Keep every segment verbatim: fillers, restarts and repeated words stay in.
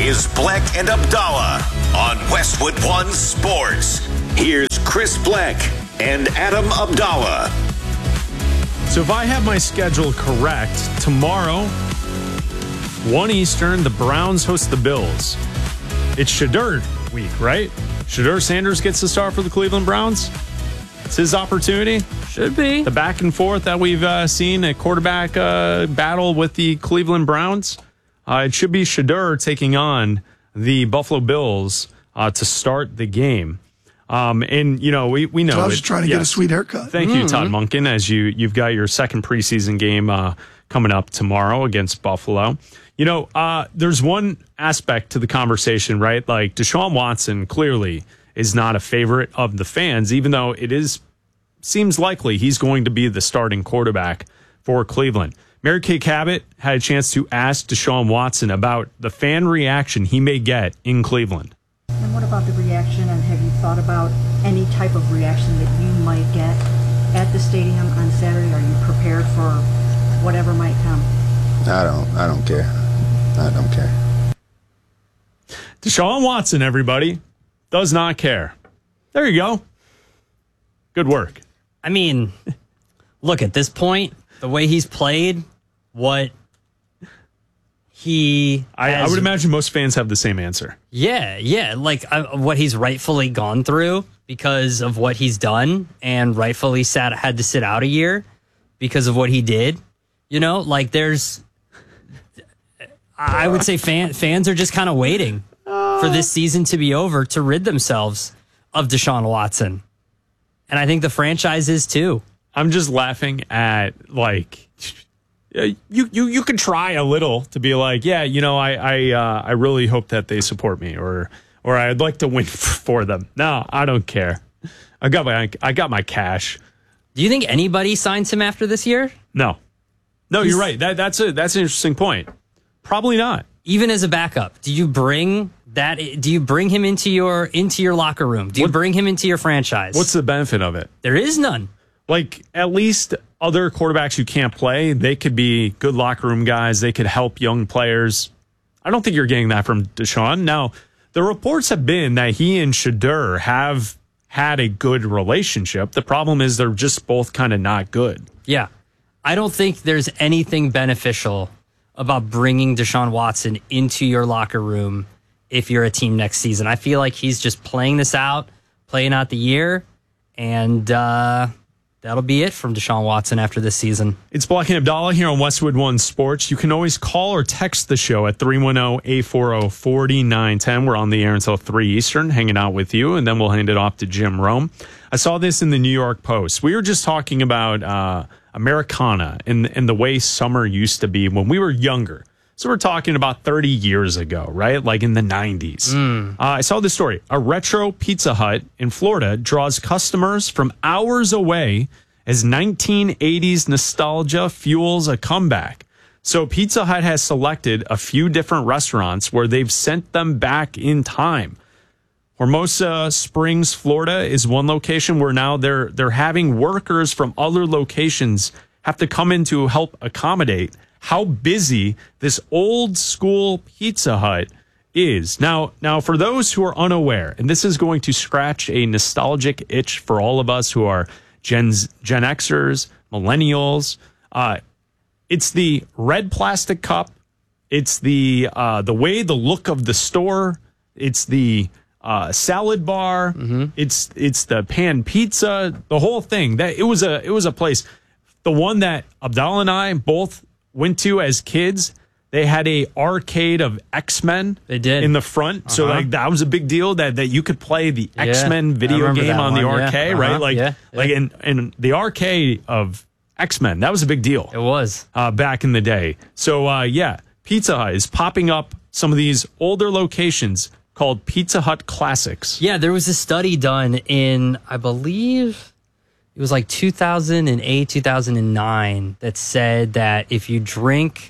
is Bleck and Abdallah on Westwood One Sports. Here's Chris Bleck and Adam Abdallah. So if I have my schedule correct, tomorrow, one Eastern, the Browns host the Bills. It's Shedeur week, right? Shedeur Sanders gets the start for the Cleveland Browns. It's his opportunity. Should be. The back and forth that we've uh, seen, a quarterback uh, battle with the Cleveland Browns. Uh, it should be Shedeur taking on the Buffalo Bills uh, to start the game. Um, and, you know, we, we know. So I was it, just trying to yes. get a sweet haircut. Thank mm-hmm. you, Todd Monken, as you, you've got your second preseason game uh, coming up tomorrow against Buffalo. You know, uh, there's one aspect to the conversation, right? Like, Deshaun Watson clearly is not a favorite of the fans, even though it is seems likely he's going to be the starting quarterback for Cleveland. Mary Kay Cabot had a chance to ask Deshaun Watson about the fan reaction he may get in Cleveland. And what about the reaction, and have you thought about any type of reaction that you might get at the stadium on Saturday? Are you prepared for whatever might come? I don't, I don't care. I don't care. Deshaun Watson, everybody, does not care. There you go. Good work. I mean, look, at this point, the way he's played, what he I, has, I would imagine most fans have the same answer. Yeah, yeah. Like uh, what he's rightfully gone through because of what he's done, and rightfully sat had to sit out a year because of what he did. You know, like there's, I would say fan, fans are just kind of waiting for this season to be over to rid themselves of Deshaun Watson. And I think the franchise is too. I'm just laughing at, like, you you you could try a little to be like, yeah, you know, I I uh, I really hope that they support me, or or I'd like to win for them. No, I don't care. I got my I got my cash. Do you think anybody signs him after this year? No, no, He's, you're right. That that's a that's an interesting point. Probably not. Even as a backup, do you bring that? Do you bring him into your into your locker room? Do you what, bring him into your franchise? What's the benefit of it? There is none. Like, at least other quarterbacks who can't play, they could be good locker room guys. They could help young players. I don't think you're getting that from Deshaun. Now, the reports have been that he and Shedeur have had a good relationship. The problem is they're just both kind of not good. Yeah. I don't think there's anything beneficial about bringing Deshaun Watson into your locker room if you're a team next season. I feel like he's just playing this out, playing out the year, and uh, that'll be it from Deshaun Watson after this season. It's Bleck and Abdallah here on Westwood One Sports. You can always call or text the show at three one zero, eight four zero, four nine one zero. We're on the air until three Eastern, hanging out with you, and then we'll hand it off to Jim Rome. I saw this in the New York Post. We were just talking about uh, Americana and, and the way summer used to be when we were younger. So we're talking about thirty years ago, right? Like in the nineties. Mm. Uh, I saw this story. A retro Pizza Hut in Florida draws customers from hours away as nineteen eighties nostalgia fuels a comeback. So Pizza Hut has selected a few different restaurants where they've sent them back in time. Hermosa Springs, Florida is one location where now they're they're having workers from other locations have to come in to help accommodate how busy this old school Pizza Hut is. Now, now for those who are unaware, and this is going to scratch a nostalgic itch for all of us who are Gen, Gen Xers, millennials, uh, it's the red plastic cup. It's the uh, the way the look of the store. It's the uh, salad bar. Mm-hmm. It's it's the pan pizza. The whole thing. That it was a it was a place. The one that Abdallah and I both went to as kids. They had a arcade of X-Men. They did in the front, uh-huh. So like that was a big deal that, that you could play the yeah, X-Men video game on one. the arcade, yeah. uh-huh. right? Like yeah. like yeah. in in the arcade of X-Men, that was a big deal. It was uh, back in the day. So uh, yeah, Pizza Hut is popping up some of these older locations called Pizza Hut Classics. Yeah, there was a study done in, I believe, it was like two thousand eight, two thousand nine that said that if you drink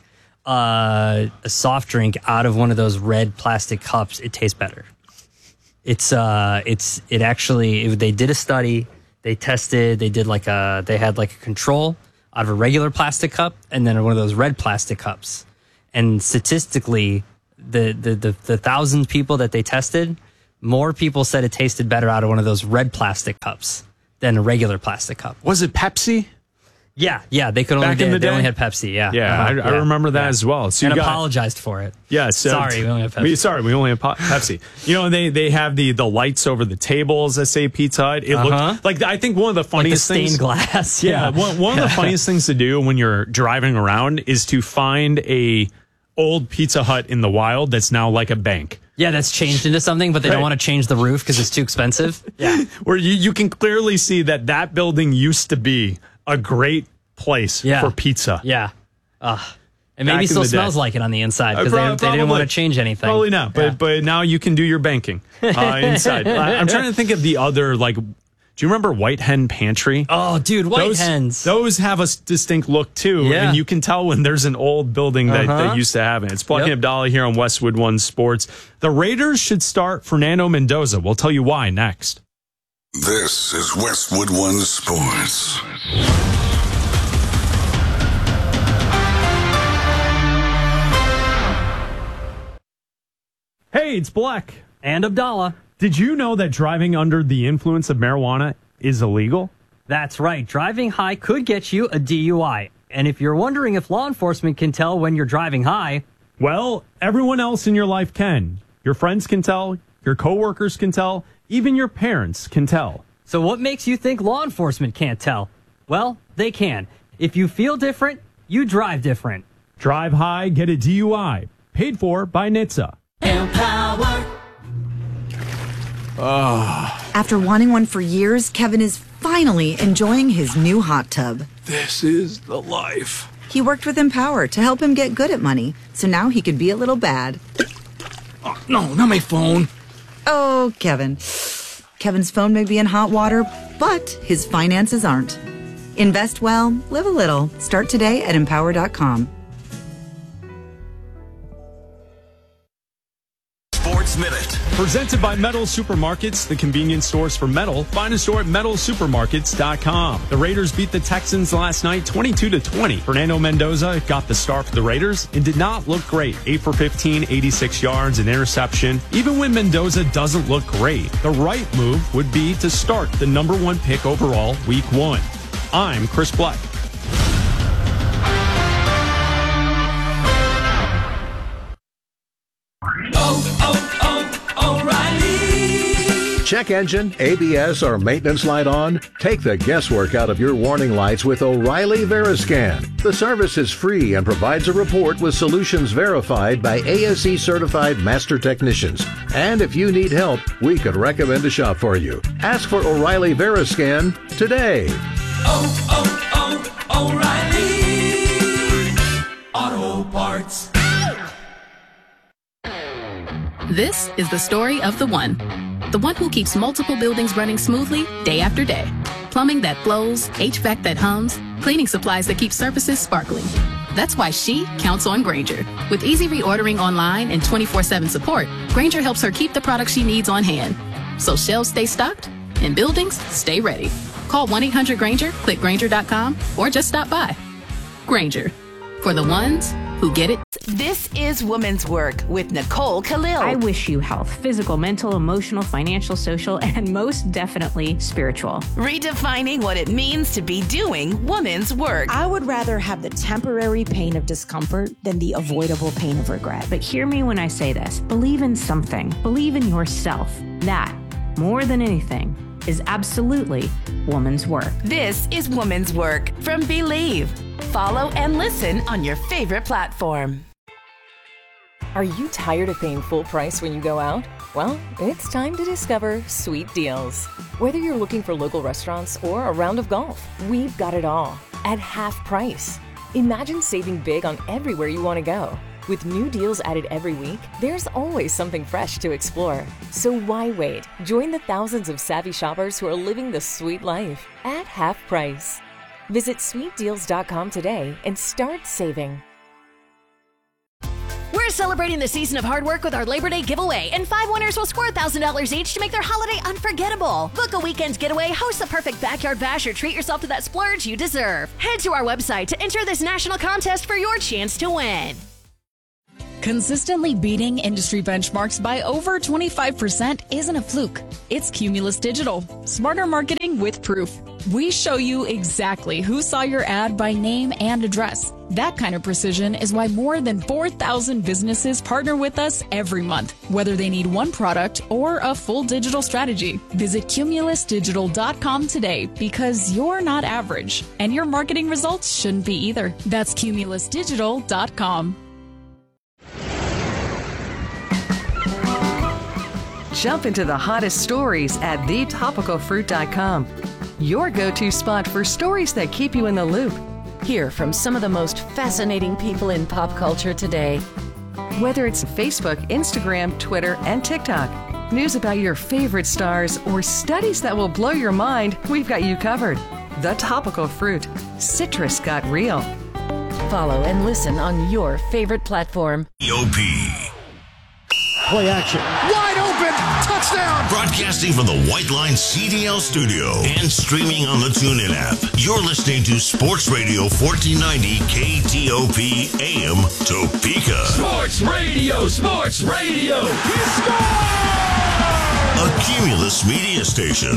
uh, a soft drink out of one of those red plastic cups, it tastes better. It's uh, it's it actually it, they did a study. They tested. They did like a they had like a control out of a regular plastic cup and then one of those red plastic cups, and statistically, the the the, the thousand people that they tested, more people said it tasted better out of one of those red plastic cups than a regular plastic cup. Was it Pepsi? Yeah, yeah, they could only Back in they, the they day? only had Pepsi. Yeah, Yeah, Uh-huh, I, I yeah, remember that yeah. as well. So and you got, apologized for it. Yeah, so sorry, we only have Pepsi. We, sorry, we only have po- Pepsi. You know, they they have the the lights over the tables that say Pizza Hut. It Uh-huh. looked like I think one of the Like the funniest stained things. glass. Yeah, one, one of the funniest things to do when you're driving around is to find a old Pizza Hut in the wild that's now like a bank. Yeah, that's changed into something, but they Right. don't want to change the roof because it's too expensive. Yeah. Where you, you can clearly see that that building used to be a great place Yeah. for pizza. Yeah. Uh, and Back maybe in still the day. smells like it on the inside because Uh, they, prob- they didn't want probably. to change anything. Probably not, but Yeah. but now you can do your banking uh, inside. I, I'm trying to think of the other, like, do you remember White Hen Pantry? Oh, dude, white those, hens. Those have a s- distinct look too, Yeah. and you can tell when there's an old building that, Uh-huh. that used to have it. It's Plucking Yep. Abdallah here on Westwood One Sports. The Raiders should start Fernando Mendoza. We'll tell you why next. This is Westwood One Sports. Hey, it's Black. And Abdallah. Did you know that driving under the influence of marijuana is illegal? That's right. Driving high could get you a D U I. And if you're wondering if law enforcement can tell when you're driving high, Well, everyone else in your life can. Your friends can tell, your coworkers can tell, even your parents can tell. so what makes you think law enforcement can't tell? Well, they can. If you feel different, you drive different. Drive high, get a D U I. Paid for by N H T S A. After wanting one for years, Kevin is finally enjoying his new hot tub. This is the life. He worked with Empower to help him get good at money, so now he could be a little bad. Oh, no, not my phone. Oh, Kevin. Kevin's phone may be in hot water, but his finances aren't. Invest well, live a little. Start today at empower dot com. Sports Minute. Presented by Metal Supermarkets, the convenience stores for metal. Find a store at metal supermarkets dot com. The Raiders beat the Texans last night twenty-two to twenty. Fernando Mendoza got the start for the Raiders and did not look great. eight for fifteen, eighty-six yards, an interception. Even when Mendoza doesn't look great, the right move would be to start the number one pick overall week one. I'm Chris Black. Check engine, A B S, or maintenance light on? Take the guesswork out of your warning lights with O'Reilly Veriscan. The service is free and provides a report with solutions verified by A S E certified master technicians. And if you need help, we could recommend a shop for you. Ask for O'Reilly Veriscan today. Auto Parts. This is the story of the one. The one who keeps multiple buildings running smoothly day after day. Plumbing that flows, H V A C that hums, cleaning supplies that keep surfaces sparkling. That's why she counts on Grainger. With easy reordering online and twenty-four seven support, Grainger helps her keep the products she needs on hand. So shelves stay stocked and buildings stay ready. Call one eight hundred Grainger, click Grainger dot com, or just stop by. Grainger, for the ones who get it. This is Women's Work with Nicole Khalil. I wish you health, physical, mental, emotional, financial, social, and most definitely spiritual. Redefining what it means to be doing women's work. I would rather have the temporary pain of discomfort than the avoidable pain of regret. But hear me when I say this. Believe in something. Believe in yourself. That, more than anything, is absolutely woman's work. This is Women's Work from Believe. Follow and listen on your favorite platform. Are you tired of paying full price when you go out? Well, it's time to discover Sweet Deals. Whether you're looking for local restaurants or a round of golf, we've got it all at half price. Imagine saving big on everywhere you want to go. With new deals added every week, there's always something fresh to explore. So why wait? Join the thousands of savvy shoppers who are living the sweet life at half price. Visit sweet deals dot com today and start saving. We're celebrating the season of hard work with our Labor Day giveaway, and five winners will score one thousand dollars each to make their holiday unforgettable. Book a weekend's getaway, host the perfect backyard bash, or treat yourself to that splurge you deserve. Head to our website to enter this national contest for your chance to win. Consistently beating industry benchmarks by over twenty-five percent isn't a fluke. It's Cumulus Digital. Smarter marketing with proof. We show you exactly who saw your ad by name and address. That kind of precision is why more than four thousand businesses partner with us every month, whether they need one product or a full digital strategy. Visit cumulus digital dot com today because you're not average, and your marketing results shouldn't be either. That's cumulus digital dot com. Jump into the hottest stories at the topical fruit dot com. Your go-to spot for stories that keep you in the loop. Hear from some of the most fascinating people in pop culture today. Whether it's Facebook, Instagram, Twitter, and TikTok, news about your favorite stars, or studies that will blow your mind, we've got you covered. The Topical Fruit. Citrus got real. Follow and listen on your favorite platform. E O P. Play action. Wide open. Touchdown. Broadcasting from the White Line C D L studio and streaming on the TuneIn app. You're listening to Sports Radio fourteen ninety K T O P A M Topeka. Sports Radio, Sports Radio. He scored! A Cumulus media station.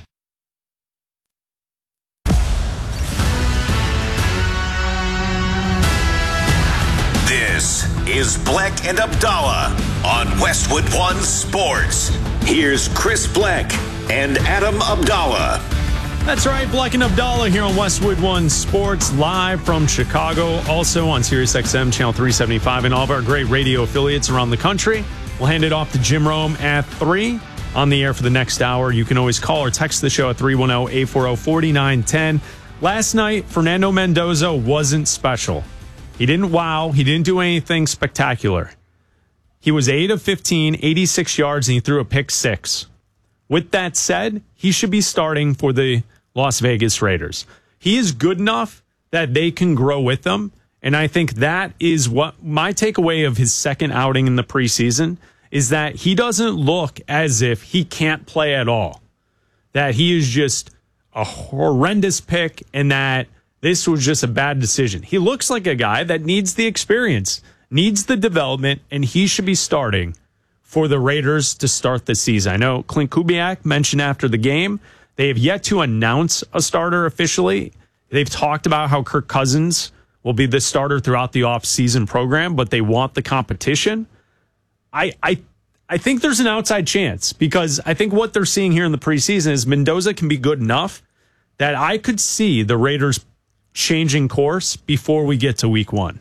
This is Black and Abdallah on Westwood One Sports. Here's Chris Black and Adam Abdallah. That's right, Black and Abdallah here on Westwood One Sports, live from Chicago, also on Sirius X M Channel three seventy-five and all of our great radio affiliates around the country. We'll hand it off to Jim Rome at three on the air for the next hour. You can always call or text the show at three one zero, eight four zero, four nine one zero. Last night, Fernando Mendoza wasn't special. He didn't wow. He didn't do anything spectacular. He was eight of fifteen, eighty-six yards, and he threw a pick six. With that said, he should be starting for the Las Vegas Raiders. He is good enough that they can grow with him, and I think that is what my takeaway of his second outing in the preseason is, that he doesn't look as if he can't play at all, that he is just a horrendous pick, and that this was just a bad decision. He looks like a guy that needs the experience, needs the development, and he should be starting for the Raiders to start the season. I know Clint Kubiak mentioned after the game, they have yet to announce a starter officially. They've talked about how Kirk Cousins will be the starter throughout the offseason program, but they want the competition. I, I, I think there's an outside chance, because I think what they're seeing here in the preseason is Mendoza can be good enough that I could see the Raiders changing course before we get to week one.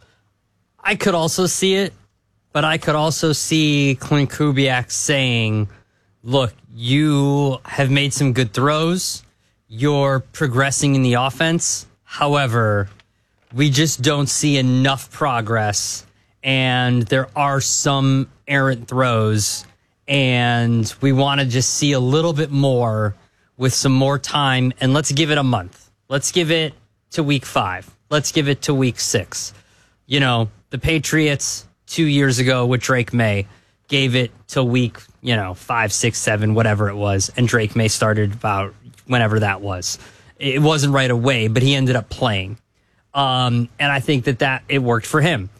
I could also see it, but I could also see Clint Kubiak saying, look, you have made some good throws. You're progressing in the offense. However, we just don't see enough progress, and there are some errant throws, and we want to just see a little bit more with some more time, and let's give it a month. Let's give it to week five. Let's give it to week six. You know, the Patriots two years ago with Drake May gave it to week, you know, five, six, seven, whatever it was. And Drake May started about whenever that was. It wasn't right away, but he ended up playing. Um, and I think that, that it worked for him.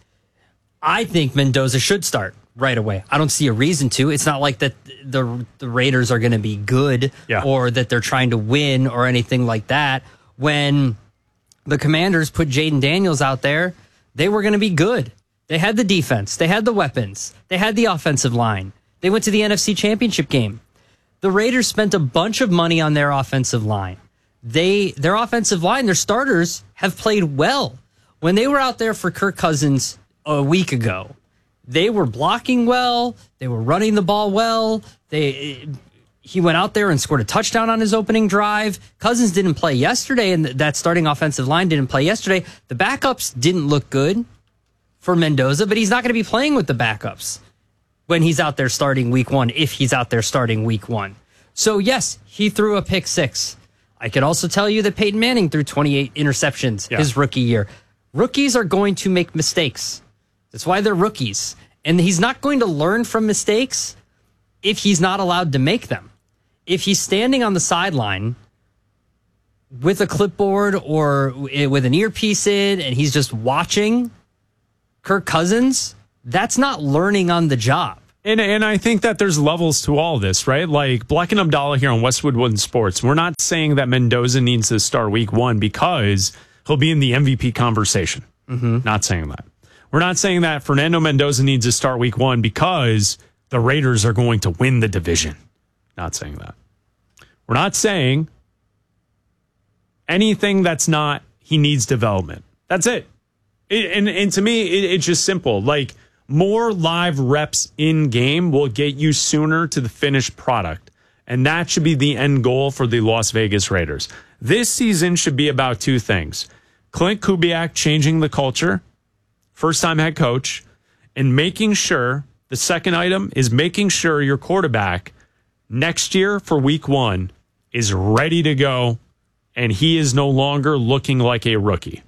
I think Mendoza should start right away. I don't see a reason to. It's not like that the, the Raiders are going to be good yeah. or that they're trying to win or anything like that. When the Commanders put Jaden Daniels out there, they were going to be good. They had the defense. They had the weapons. They had the offensive line. They went to the N F C Championship game. The Raiders spent a bunch of money on their offensive line. They, their offensive line, their starters have played well. When they were out there for Kirk Cousins a week ago, they were blocking well. They were running the ball well. They... He went out there and scored a touchdown on his opening drive. Cousins didn't play yesterday, and that starting offensive line didn't play yesterday. The backups didn't look good for Mendoza, but he's not going to be playing with the backups when he's out there starting week one, if he's out there starting week one. So, yes, he threw a pick six. I could also tell you that Peyton Manning threw twenty-eight interceptions yeah. his rookie year. Rookies are going to make mistakes. That's why they're rookies. And he's not going to learn from mistakes if he's not allowed to make them. If he's standing on the sideline with a clipboard or with an earpiece in and he's just watching Kirk Cousins That's not learning on the job. And and I think that there's levels to all this, right? Like Black and Abdallah here on Westwood One Sports. We're not saying that Mendoza needs to start week one because he'll be in the M V P conversation. Mm-hmm. Not saying that. We're not saying that Fernando Mendoza needs to start week one because the Raiders are going to win the division. Not saying that. We're not saying anything that's not he needs development. That's it. it and, and to me, it, it's just simple. Like, more live reps in game will get you sooner to the finished product. And that should be the end goal for the Las Vegas Raiders. This season should be about two things. Clint Kubiak changing the culture, first-time head coach, and making sure, the second item is making sure your quarterback next year for week one is ready to go and he is no longer looking like a rookie.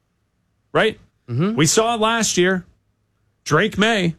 Right? Mm-hmm. We saw it last year. Drake May,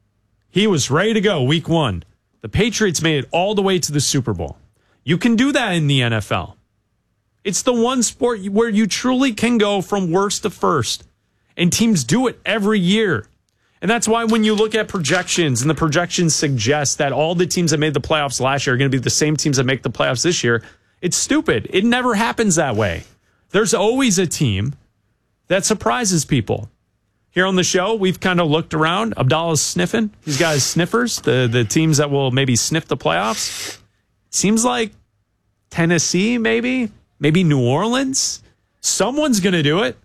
he was ready to go week one. The Patriots made it all the way to the Super Bowl. You can do that in the N F L. It's the one sport where you truly can go from worst to first. And teams do it every year. And that's why when you look at projections, and the projections suggest that all the teams that made the playoffs last year are going to be the same teams that make the playoffs this year, it's stupid. It never happens that way. There's always a team that surprises people. Here on the show, we've kind of looked around. Abdallah's sniffing. He's got his sniffers, the, the teams that will maybe sniff the playoffs. Seems like Tennessee, maybe. Maybe New Orleans. Someone's going to do it.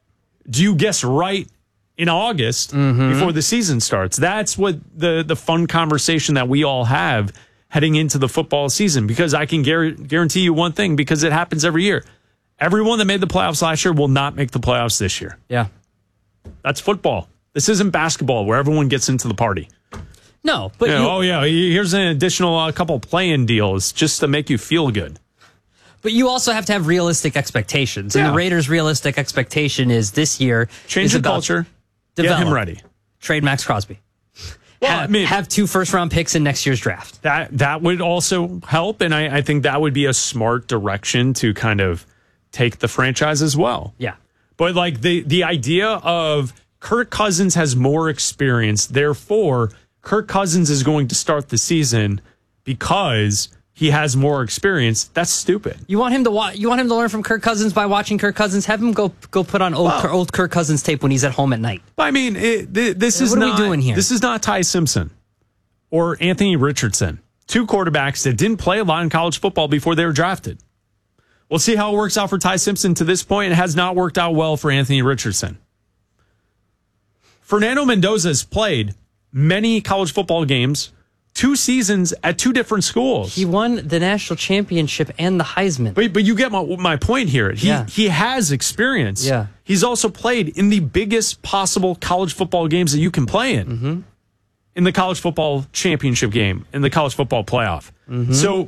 Do you guess right in August mm-hmm. before the season starts? That's what the, the fun conversation that we all have heading into the football season. Because I can gar- guarantee you one thing, because it happens every year. Everyone that made the playoffs last year will not make the playoffs this year. Yeah. That's football. This isn't basketball where everyone gets into the party. No, but you know, you, oh yeah, here's an additional uh, couple play-in deals just to make you feel good. But you also have to have realistic expectations, Yeah. and the Raiders' realistic expectation is this year Change is the about culture, develop, get him ready, trade Max Crosby. Well, have, I mean, have two first-round picks in next year's draft. That that would also help, and I, I think that would be a smart direction to kind of take the franchise as well. Yeah, but like the the idea of Kirk Cousins has more experience, therefore Kirk Cousins is going to start the season because he has more experience. That's stupid. You want him to wa- You want him to learn from Kirk Cousins by watching Kirk Cousins. Have him go go put on old Wow. Kirk, old Kirk Cousins tape when he's at home at night. I mean, it, th- this is what not are we doing here? This is not Ty Simpson or Anthony Richardson, two quarterbacks that didn't play a lot in college football before they were drafted. We'll see how it works out for Ty Simpson to this point. It has not worked out well for Anthony Richardson. Fernando Mendoza has played many college football games, two seasons at two different schools. He won the national championship and the Heisman. But, but you get my, my point here. He, Yeah. he has experience. Yeah. He's also played in the biggest possible college football games that you can play in. Mm-hmm. In the college football championship game, in the college football playoff. Mm-hmm. So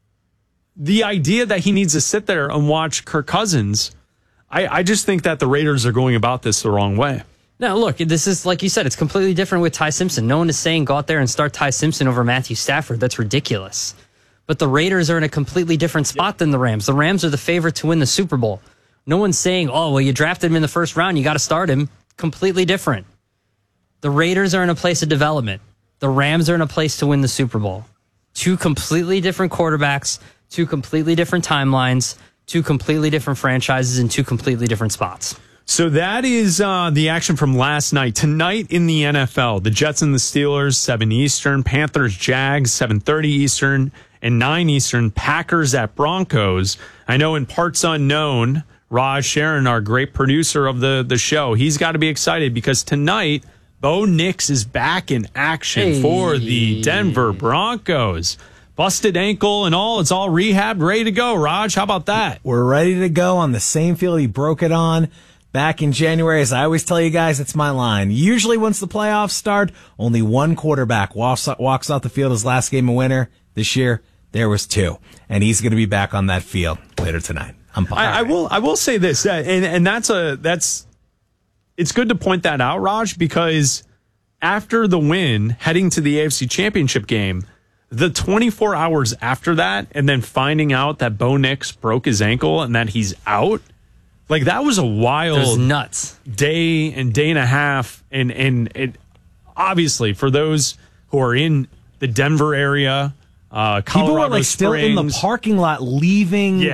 the idea that he needs to sit there and watch Kirk Cousins, I, I just think that the Raiders are going about this the wrong way. No, look, this is, like you said, it's completely different with Ty Simpson. No one is saying go out there and start Ty Simpson over Matthew Stafford. That's ridiculous. But the Raiders are in a completely different spot than the Rams. The Rams are the favorite to win the Super Bowl. No one's saying, oh, well, you drafted him in the first round, you got to start him. Completely different. The Raiders are in a place of development. The Rams are in a place to win the Super Bowl. Two completely different quarterbacks, two completely different timelines, two completely different franchises in two completely different spots. So that is uh, the action from last night. Tonight in the N F L, the Jets and the Steelers, seven Eastern, Panthers, Jags, seven thirty Eastern, and nine Eastern, Packers at Broncos. I know in parts unknown, Raj Sharon, our great producer of the, the show, he's got to be excited because tonight, Bo Nix is back in action Hey. for the Denver Broncos. Busted ankle and all, it's all rehabbed, ready to go. Raj, how about that? We're ready to go on the same field he broke it on back in January. As I always tell you guys, it's my line. Usually once the playoffs start, only one quarterback walks, walks off the field his last game of winter. This year, there was two. And he's going to be back on that field later tonight. I'm pumped. I, I will I will say this, uh, and, and that's a that's it's good to point that out, Raj, because after the win, heading to the A F C Championship game, the twenty-four hours after that, and then finding out that Bo Nix broke his ankle and that he's out, like that was a wild It was nuts. day and day and a half, and and it, obviously, for those who are in the Denver area, uh, Colorado people were like Springs, still in the parking lot leaving yeah.